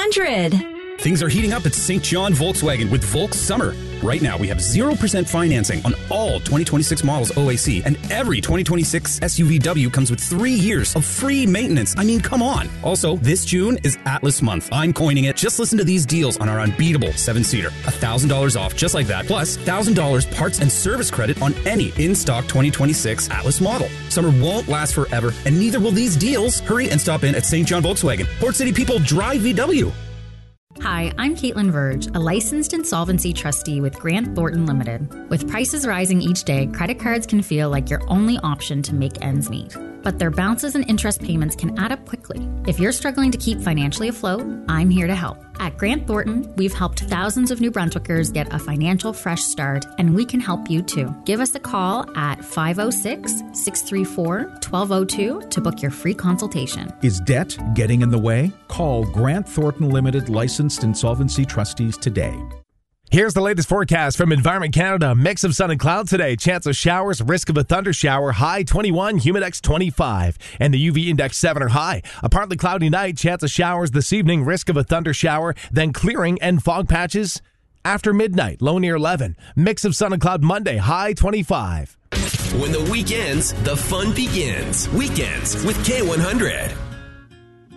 K100. Things are heating up at St. John Volkswagen with Volks Summer. Right now, we have 0% financing on all 2026 models OAC, and every 2026 SUVW comes with 3 years of free maintenance. I mean, come on. Also, this June is Atlas Month. I'm coining it. Just listen to these deals on our unbeatable 7-seater. $1,000 off just like that, plus $1,000 parts and service credit on any in-stock 2026 Atlas model. Summer won't last forever, and neither will these deals. Hurry and stop in at St. John Volkswagen. Port City people drive VW. Hi, I'm Caitlin Verge, a licensed insolvency trustee with Grant Thornton Limited. With prices rising each day, credit cards can feel like your only option to make ends meet. But their bounces and interest payments can add up quickly. If you're struggling to keep financially afloat, I'm here to help. At Grant Thornton, we've helped thousands of New Brunswickers get a financial fresh start, and we can help you too. Give us a call at 506-634-1202 to book your free consultation. Is debt getting in the way? Call Grant Thornton Limited licensed insolvency trustees today. Here's the latest forecast from Environment Canada. Mix of sun and clouds today. Chance of showers, risk of a thunder shower. High 21, humidex 25. And the UV index 7 or high. A partly cloudy night. Chance of showers this evening. Risk of a thunder shower. Then clearing and fog patches after midnight. Low near 11. Mix of sun and cloud Monday. High 25. When the week ends, the fun begins. Weekends with K100.